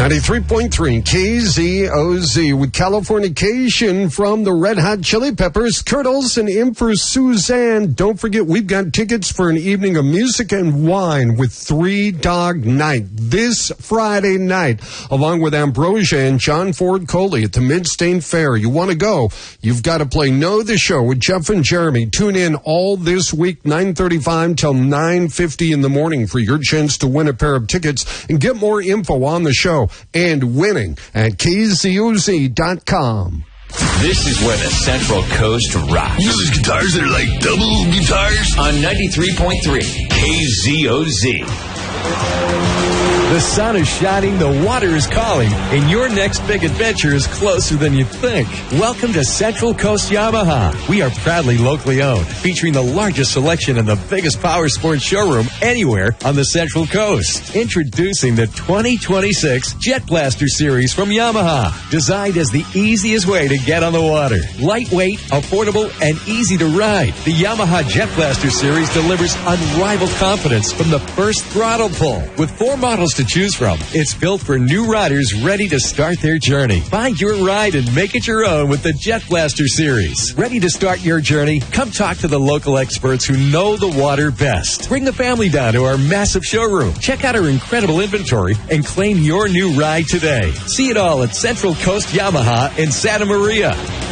93.3 KZOZ with Californication from the Red Hot Chili Peppers. Kurt Olsen in for Suzanne. Don't forget, we've got tickets for an evening of music and wine with Three Dog Night this Friday night, along with Ambrosia and John Ford Coley at the Mid-State Fair. You want to go? You've got to play Know the Show with Jeff and Jeremy. Tune in all this week, 9:35 till 9:50 in the morning for your chance to win a pair of tickets, and get more info on the show and winning at KZOZ.com. This is where the Central Coast rocks. You know those guitars that are like double guitars? On 93.3 KZOZ. The sun is shining, the water is calling, and your next big adventure is closer than you think. Welcome to Central Coast Yamaha. We are proudly locally owned, featuring the largest selection and the biggest power sports showroom anywhere on the Central Coast. Introducing the 2026 Jet Blaster Series from Yamaha, designed as the easiest way to get on the water. Lightweight, affordable, and easy to ride. The Yamaha Jet Blaster Series delivers unrivaled confidence from the first throttle pull. With 4 models to choose from, it's built for new riders ready to start their journey. Find your ride and make it your own with the Jet Blaster Series. Ready to start your journey? Come talk to the local experts who know the water best. Bring the family down to our massive showroom. Check out our incredible inventory and claim your new ride today. See it all at Central Coast Yamaha in Santa Maria.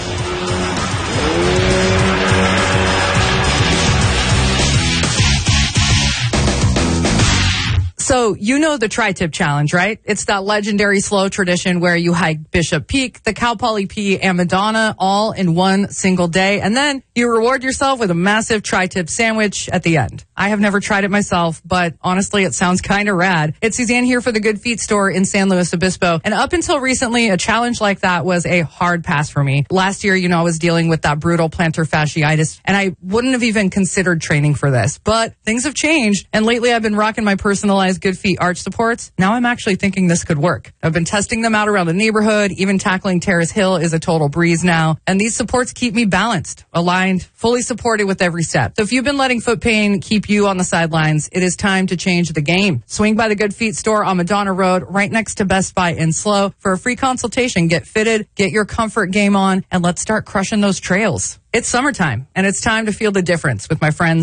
So, you know the Tri-Tip Challenge, right? It's that legendary slow tradition where you hike Bishop Peak, the Cal Poly P, and Madonna all in one single day. And then you reward yourself with a massive Tri-Tip sandwich at the end. I have never tried it myself, but honestly, it sounds kind of rad. It's Suzanne here for the Good Feet store in San Luis Obispo. And up until recently, a challenge like that was a hard pass for me. Last year, I was dealing with that brutal plantar fasciitis, and I wouldn't have even considered training for this. But things have changed, and lately I've been rocking my personalized Good Feet arch supports. Now I'm actually thinking this could work. I've been testing them out around the neighborhood. Even tackling Terrace Hill is a total breeze now. And these supports keep me balanced, aligned, fully supported with every step. So if you've been letting foot pain keep you on the sidelines, it is time to change the game. Swing by the Good Feet store on Madonna Road, right next to Best Buy in SLO for a free consultation. Get fitted, get your comfort game on, and let's start crushing those trails. It's summertime, and it's time to feel the difference with my friends